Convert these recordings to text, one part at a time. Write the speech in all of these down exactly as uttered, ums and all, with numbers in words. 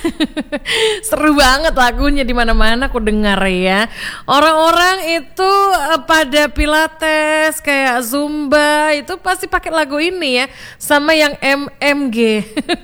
Seru banget lagunya, di mana-mana aku dengar ya. Orang-orang itu eh, pada pilates kayak zumba itu pasti pakai lagu ini ya, sama yang M M G.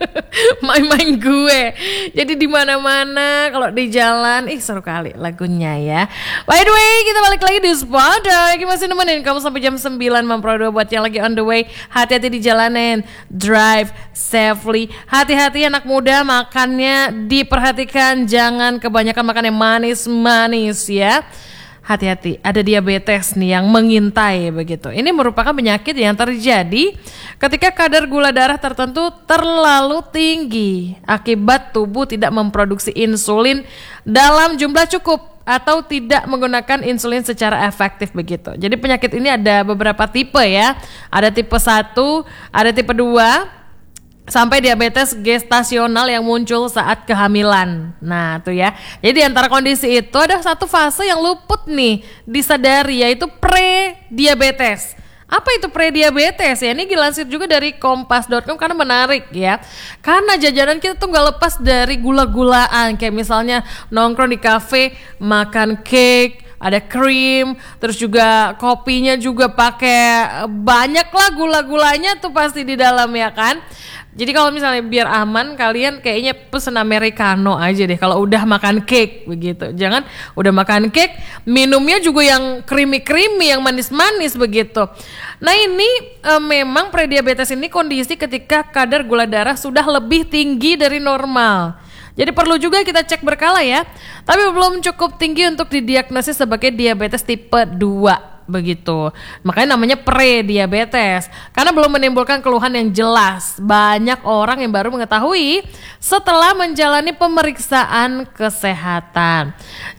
Main-main gue. Jadi di mana-mana kalau di jalan, ih seru kali lagunya ya. By the way, kita balik lagi di Spotify. Kita masih nemenin kamu sampai jam sembilan Memprodua buat yang lagi on the way. Hati-hati di jalanan, drive safely. Hati-hati anak muda, makannya diperhatikan, jangan kebanyakan makan yang manis-manis ya. Hati-hati, ada diabetes nih yang mengintai begitu. Ini merupakan penyakit yang terjadi ketika kadar gula darah tertentu terlalu tinggi akibat tubuh tidak memproduksi insulin dalam jumlah cukup atau tidak menggunakan insulin secara efektif begitu. Jadi penyakit ini ada beberapa tipe ya. Ada tipe satu, ada tipe dua, sampai diabetes gestasional yang muncul saat kehamilan. Nah tuh ya. Jadi di antara kondisi itu ada satu fase yang luput nih disadari, yaitu pre-diabetes. Apa itu pre-diabetes ya? Ini dilansir juga dari kompas dot com karena menarik ya. Karena jajanan kita tuh gak lepas dari gula-gulaan. Kayak misalnya nongkrong di kafe, makan cake, ada krim, terus juga kopinya juga pakai banyak lah gula-gulanya tuh pasti di dalam ya kan. Jadi kalau misalnya biar aman, kalian kayaknya pesen americano aja deh kalau udah makan cake begitu. Jangan udah makan cake, minumnya juga yang creamy-creamy, yang manis-manis begitu. Nah ini e, memang prediabetes ini kondisi ketika kadar gula darah sudah lebih tinggi dari normal. Jadi perlu juga kita cek berkala ya. Tapi belum cukup tinggi untuk didiagnosis sebagai diabetes tipe dua. Begitu, makanya namanya pre-diabetes karena belum menimbulkan keluhan yang jelas. Banyak orang yang baru mengetahui setelah menjalani pemeriksaan kesehatan.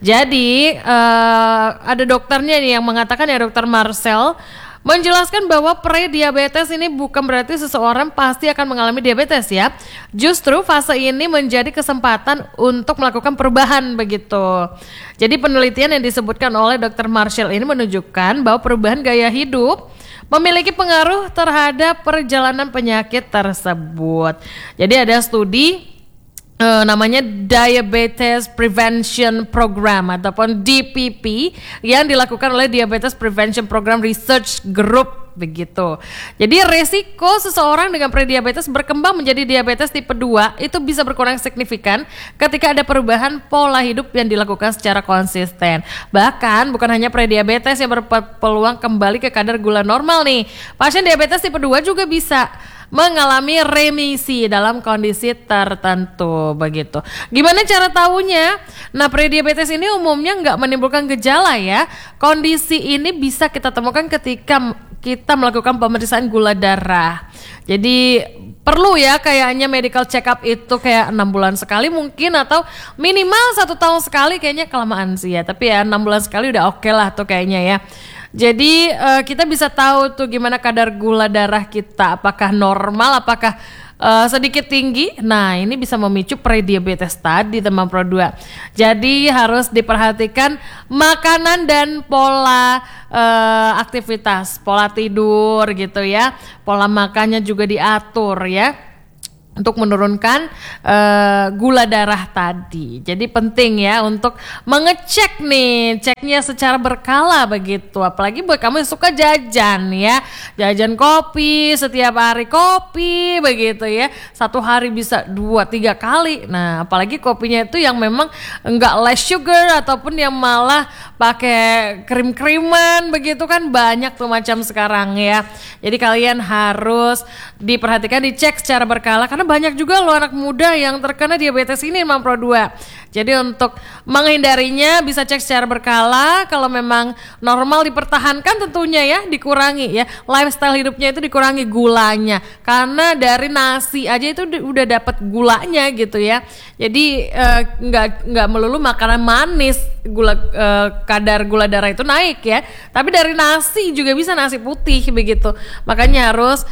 Jadi uh, ada dokternya nih yang mengatakan ya, dokter Marcel menjelaskan bahwa pre-diabetes ini bukan berarti seseorang pasti akan mengalami diabetes ya. Justru fase ini menjadi kesempatan untuk melakukan perubahan begitu. Jadi penelitian yang disebutkan oleh dokter Marshall ini menunjukkan bahwa perubahan gaya hidup memiliki pengaruh terhadap perjalanan penyakit tersebut. Jadi ada studi Uh, namanya Diabetes Prevention Program ataupun D P P yang dilakukan oleh Diabetes Prevention Program Research Group begitu. Jadi resiko seseorang dengan prediabetes berkembang menjadi diabetes tipe dua itu bisa berkurang signifikan ketika ada perubahan pola hidup yang dilakukan secara konsisten. Bahkan bukan hanya prediabetes yang berpeluang kembali ke kadar gula normal nih. Pasien diabetes tipe dua juga bisa mengalami remisi dalam kondisi tertentu begitu. Gimana cara tahunya? Nah, prediabetes ini umumnya nggak menimbulkan gejala ya. Kondisi ini bisa kita temukan ketika kita melakukan pemeriksaan gula darah. Jadi perlu ya kayaknya medical check up itu kayak enam bulan sekali mungkin, atau minimal satu tahun sekali, kayaknya kelamaan sih ya. Tapi ya enam bulan sekali udah oke okay lah tuh kayaknya ya. Jadi uh, kita bisa tahu tuh gimana kadar gula darah kita, apakah normal, apakah uh, sedikit tinggi. Nah ini bisa memicu prediabetes tadi teman Pro dua. Jadi harus diperhatikan makanan dan pola uh, aktivitas, pola tidur gitu ya. Pola makannya juga diatur ya, untuk menurunkan uh, gula darah tadi. Jadi penting ya untuk mengecek nih, ceknya secara berkala begitu. Apalagi buat kamu yang suka jajan ya, jajan kopi, setiap hari kopi begitu ya. Satu hari bisa dua tiga kali. Nah apalagi kopinya itu yang memang enggak less sugar ataupun yang malah pakai krim-kriman begitu kan, banyak tuh macam sekarang ya. Jadi kalian harus diperhatikan, dicek secara berkala karena banyak juga loh anak muda yang terkena diabetes ini Mam Pro dua. Jadi untuk menghindarinya bisa cek secara berkala. Kalau memang normal dipertahankan tentunya ya, dikurangi ya. Lifestyle hidupnya itu dikurangi gulanya. Karena dari nasi aja itu udah dapat gulanya gitu ya. Jadi eh, nggak nggak melulu makanan manis gula eh, kadar gula darah itu naik ya. Tapi dari nasi juga bisa, nasi putih begitu. Makanya harus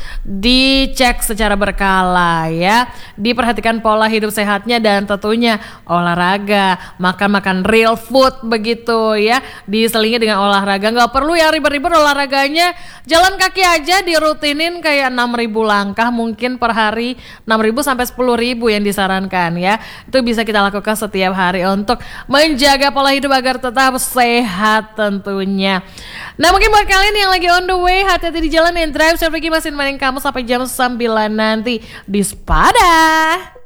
dicek secara berkala ya. Diperhatikan pola hidup sehatnya dan tentunya olahraga olahraga, makan-makan real food begitu ya, diselingi dengan olahraga. Nggak perlu ya ribet-ribet olahraganya, jalan kaki aja dirutinin kayak enam ribu langkah mungkin per hari, enam ribu sampai sepuluh ribu yang disarankan ya. Itu bisa kita lakukan setiap hari untuk menjaga pola hidup agar tetap sehat tentunya. Nah mungkin buat kalian yang lagi on the way, hati-hati di jalan and drive. Saya pergi masih nemenin kamu sampai jam sembilan nanti di Spada.